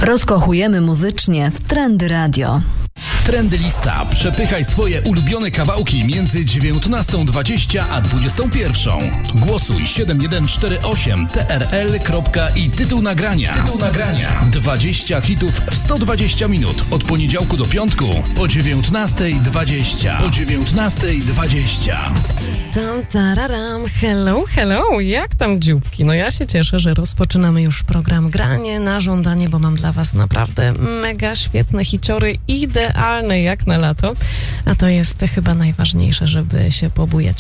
Rozkochujemy muzycznie w Trendy Radio. Trendy Lista. Przepychaj swoje ulubione kawałki między 19:20 a 21:00. Głosuj 7148 TRL. I tytuł nagrania. 20 hitów w 120 minut. Od poniedziałku do piątku po 19:20. Tam, tararam, hello, jak tam dzióbki? No ja się cieszę, że rozpoczynamy już program Granie na żądanie, bo mam dla was naprawdę mega świetne hiciory, idealne jak na lato, a to jest chyba najważniejsze, żeby się pobujać